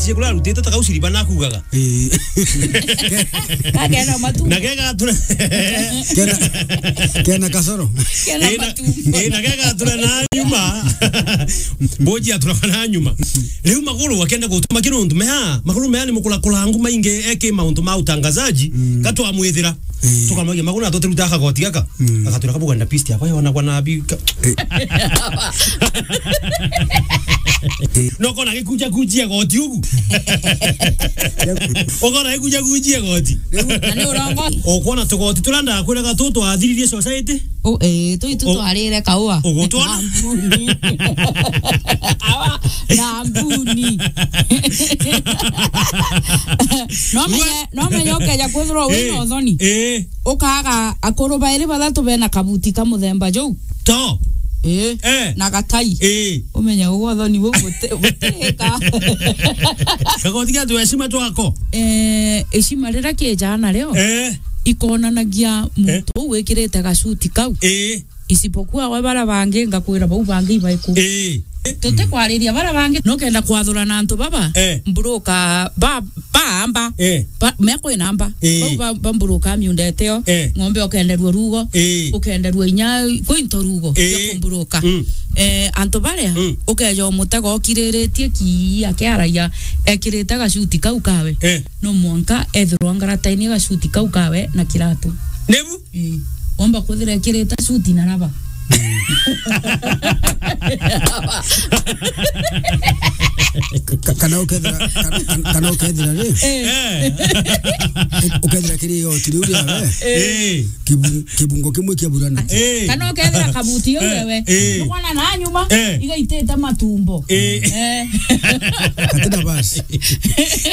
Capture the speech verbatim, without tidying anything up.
cie kula rutete taka usiriba na kugaga eh kagena matu na kega tuna kena kena kasoro kena matu eh na kega tuna na nyuma boji atuna na nyuma leo maguru wakenda gutuma kinundu meha maguru meha ni mukula kulangu mainge eke mauntu ma utangazaji gato amwethira tukamwage maguru atoteruta kagoti gaka akatura kabuga na pisti akwa yona kwa nabi no kona gikuja kujia goti huku okona gikuja kujia goti nani urongo okona tugoti turanda kwira gatutu athiririe society o eh tu tu arire kaua ogotwana awa na mbuni no me no me yo keja kwithro wino thoni eh ukaga akoro baire bathatu bena kabuti ka muthemba jo to eh eh na gatai eh umenya ugo thoni wo guteka kagoti ga tweshima twako eh eshima rira kijana leo eh ikonanagia muntu wikirite gacuti kau eh isipokuwa we bara bangi ngakwira bau bangi baiku eh tete kwariria bara bangi no kenda kwathura na antu baba eh mbroka ba bamba eh meko namba eh ba mbroka miundeteo eh ngombe okenderwa rugo eh okenderwa inya kwinto rugo ya mbroka eh antu bare okejo mutego okiriretie ki akiaraia ekirite gacuti kau kawe no mwanka ethirwa ngarataini gacuti kau kawe na kiratu nebu eh omba kuthira ekirite cuti na raba kana ukethira kana ukethira ri eh ukethira kiri yo tiri uri awe eh kibungo kimwe kia burana kana ukethira kabuti yo wewe ukona na nyuma igaiteta matumbo eh katina basi